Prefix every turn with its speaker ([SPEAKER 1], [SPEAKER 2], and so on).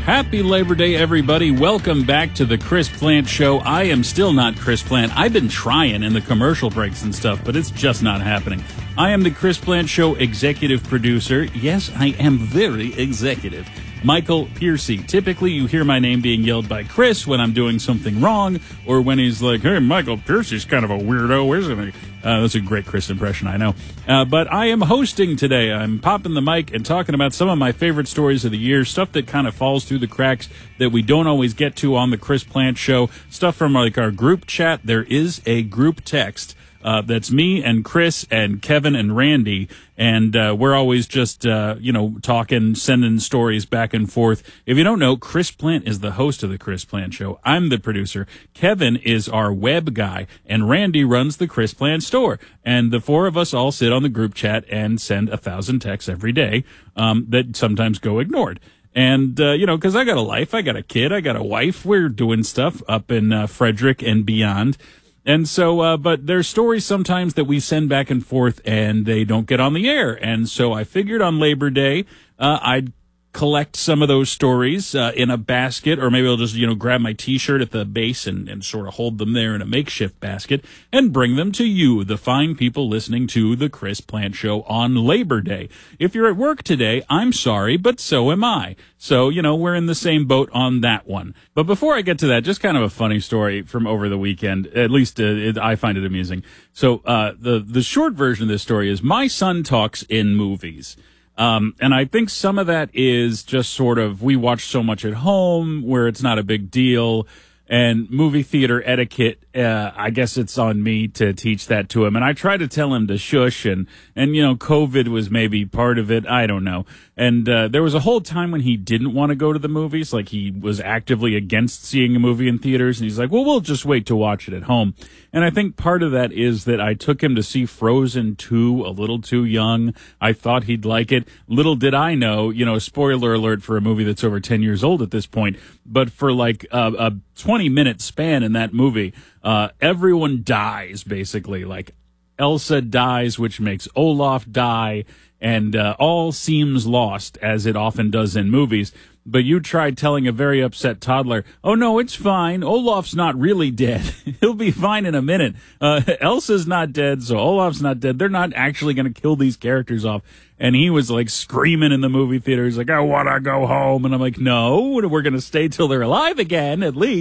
[SPEAKER 1] Happy Labor Day, everybody. Welcome back to the Chris Plant Show. I am still not Chris Plant. I've been trying in the commercial breaks and stuff, but it's just not happening. I am the Chris Plant Show executive producer. Yes, I am very executive. Michael Piercy. Typically, you hear my name being yelled by Chris when I'm doing something wrong, or when he's like, hey, Michael Piercy's kind of a weirdo, isn't he? That's a great Chris impression, I know. But I am hosting today. I'm popping the mic and talking about some of my favorite stories of the year, stuff that kind of falls through the cracks that we don't always get to on the Chris Plant Show, stuff from like our group chat. There is a group text. That's me and Chris and Kevin and Randy, and we're always just, talking, sending stories back and forth. If you don't know, Chris Plant is the host of the Chris Plant Show. I'm the producer. Kevin is our web guy, and Randy runs the Chris Plant store. And the four of us all sit on the group chat and send 1,000 texts every day that sometimes go ignored. And, because I got a life, I got a kid, I got a wife. We're doing stuff up in Frederick and beyond. And so, but there's stories sometimes that we send back and forth and they don't get on the air. And so I figured on Labor Day, I'd collect some of those stories, in a basket, or maybe I'll just, grab my t-shirt at the base and sort of hold them there in a makeshift basket and bring them to you, the fine people listening to the Chris Plant Show on Labor Day. If you're at work today, I'm sorry, but so am I. So, we're in the same boat on that one. But before I get to that, just kind of a funny story from over the weekend. At least I find it amusing. So, the short version of this story is my son talks in movies. And I think some of that is just sort of, we watch so much at home where it's not a big deal, and movie theater etiquette, I guess it's on me to teach that to him. And I try to tell him to shush, and COVID was maybe part of it. I don't know. And there was a whole time when he didn't want to go to the movies, like he was actively against seeing a movie in theaters, and he's like, well, we'll just wait to watch it at home. And I think part of that is that I took him to see Frozen 2 a little too young. I thought he'd like it. Little did I know, spoiler alert for a movie that's over 10 years old at this point, but for like a 20-minute span in that movie, everyone dies, basically. Like Elsa dies, which makes Olaf die, and all seems lost, as it often does in movies. But you tried telling a very upset toddler, oh, no, it's fine. Olaf's not really dead. He'll be fine in a minute. Elsa's not dead, so Olaf's not dead. They're not actually going to kill these characters off. And he was like screaming in the movie theater. He's like, I want to go home. And I'm like, no, we're going to stay till they're alive again, at least.